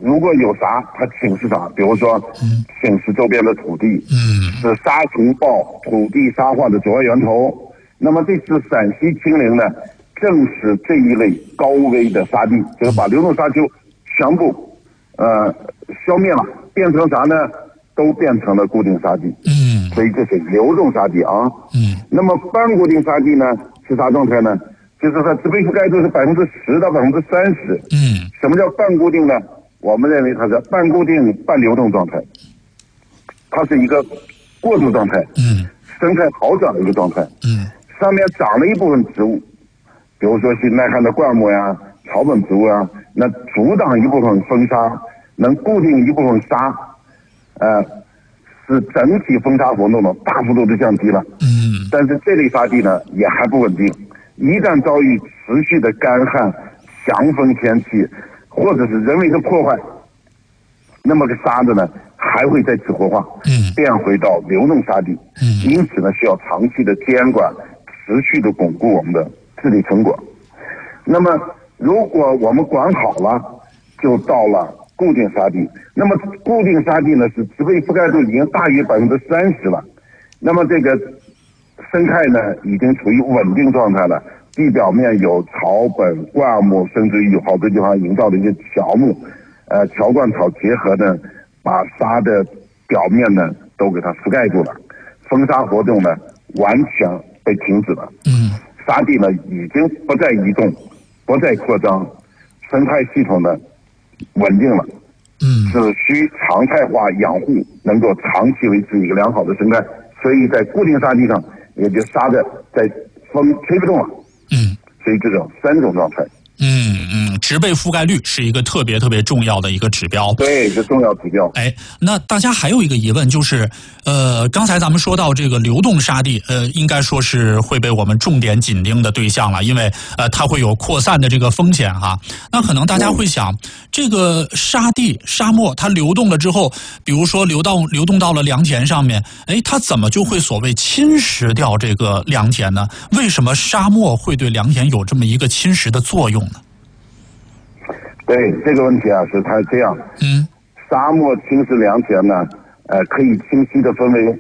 如果有啥，它侵蚀啥，比如说侵蚀周边的土地，是沙尘暴、土地沙化的主要源头。那么这次陕西清零呢，正是这一类高危的沙地，就是把流动沙丘全部消灭了，变成啥呢？都变成了固定沙地。所以这是流动沙地啊。那么半固定沙地呢是啥状态呢？就是它植被覆盖度是10%到30%。什么叫半固定呢？我们认为它是半固定半流动状态，它是一个过渡状态，生态好转的一个状态。上面长了一部分植物，比如说是耐旱的灌木呀、草本植物啊，那阻挡一部分风沙，能固定一部分沙，使整体风沙活动呢大幅度的降低了。但是这类沙地呢也还不稳定，一旦遭遇持续的干旱、强风天气，或者是人为的破坏，那么这沙子呢还会再次活化，变回到流动沙地。因此呢，需要长期的监管，持续的巩固我们的治理成果。那么，如果我们管好了，就到了固定沙地。那么，固定沙地呢是植被覆盖度已经大于30%了。那么这个生态呢已经处于稳定状态了。地表面有草本、灌木，甚至于有好多地方营造的一些乔木，乔灌草结合呢，把沙的表面呢都给它覆盖住了，风沙活动呢完全被停止了。沙地呢已经不再移动，不再扩张，生态系统呢稳定了。只需常态化养护，能够长期维持一个良好的生态。所以在固定沙地上，也就沙的在风吹不动了。所以这种3种状态。 植被覆盖率是一个特别重要的一个指标。 对，是重要指标。 那大家还有一个疑问就是，刚才咱们说到这个流动沙地，应该说是会被我们重点紧盯的对象了，因为它会有扩散的这个风险哈。那可能大家会想，这个沙地、沙漠它流动了之后，比如说流动到了良田上面，它怎么就会所谓侵蚀掉这个良田呢？为什么沙漠会对良田有这么一个侵蚀的作用呢？ 对这个问题啊，是它这样。沙漠侵蚀良田呢，可以清晰的分为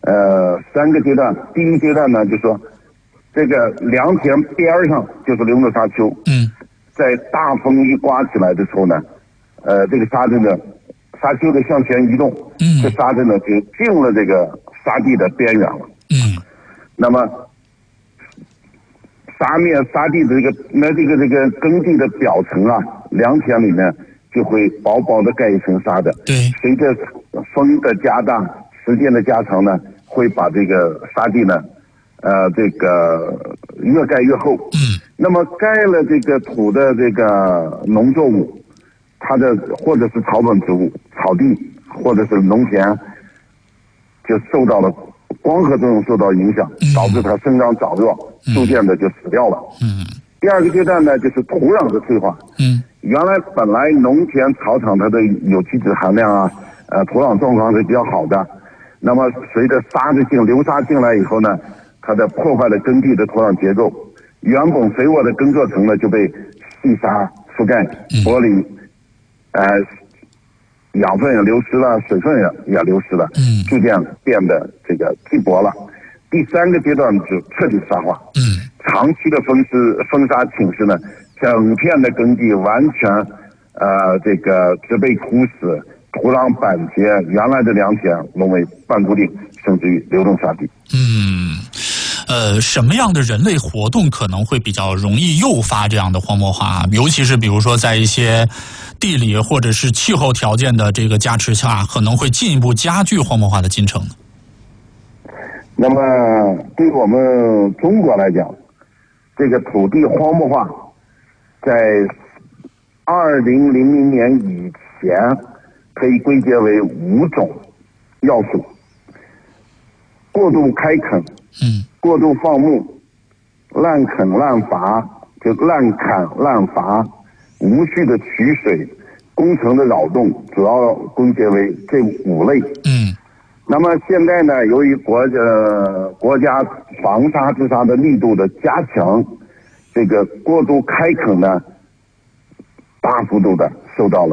3个阶段。第一阶段呢，就是说这个良田边上就是流动沙丘。在大风一刮起来的时候呢，这个沙丘的向前移动，这沙子呢就进了这个沙地的边缘了。那么沙地的这个耕地的表层啊，良田里面就会薄薄的盖一层沙的。随着风的加大，时间的加长呢，会把这个沙地呢，这个越盖越厚。那么盖了这个土的这个农作物，它的或者是草本植物、草地或者是农田，就受到了光合作用受到影响，导致它生长长弱，逐渐的就死掉了。第二个阶段呢，就是土壤的退化。原来本来农田草场它的有机质含量啊，土壤状况是比较好的。那么随着流沙进来以后呢，它的破坏了耕地的土壤结构，原本肥沃的耕作层呢就被细沙覆盖，剥离，养分也流失了，水分也流失了，逐渐变得这个稀薄了。第3个阶段就彻底沙化。长期的风沙侵蚀呢，整片的耕地完全这个植被枯死，土壤板结，原来的良田沦为半固定甚至于流动沙地。 什么样的人类活动可能会比较容易诱发这样的荒漠化？尤其是比如说在一些地理或者是气候条件的这个加持下，可能会进一步加剧荒漠化的进程呢？ 那么对我们中国来讲，这个土地荒漠化在2000年以前可以归结为5种要素：过度开垦、过度放牧、滥垦滥伐，无序的取水、工程的扰动，主要归结为这5类。那么现在呢，由于国家防沙治沙的力度的加强，这个过度开垦呢，大幅度的受到了